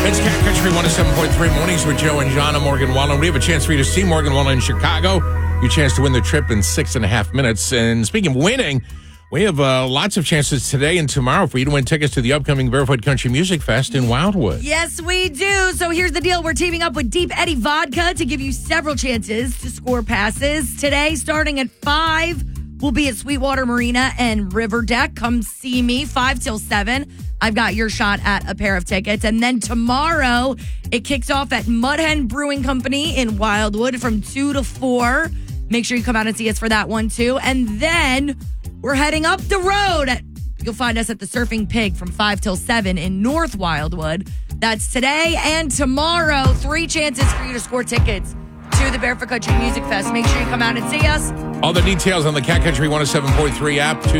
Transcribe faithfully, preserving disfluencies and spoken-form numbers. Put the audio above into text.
It's Cat Country one oh seven point three Mornings with Joe and John and Morgan Wallen. We have a chance for you to see Morgan Wallen in Chicago. Your chance to win the trip in six and a half minutes. And speaking of winning, we have uh, lots of chances today and tomorrow for you to win tickets to the upcoming Barefoot Country Music Fest in Wildwood. Yes, we do. So here's the deal. We're teaming up with Deep Eddy Vodka to give you several chances to score passes. Today, starting at five, we'll be at Sweetwater Marina and River Deck. Come see me, five till seven. I've got your shot at a pair of tickets. And then tomorrow, it kicks off at Mud Hen Brewing Company in Wildwood from two to four. Make sure you come out and see us for that one, too. And then we're heading up the road. You'll find us at the Surfing Pig from five till seven in North Wildwood. That's today and tomorrow. Three chances for you to score tickets to the Barefoot Country Music Fest. Make sure you come out and see us. All the details on the Cat Country one oh seven point three app.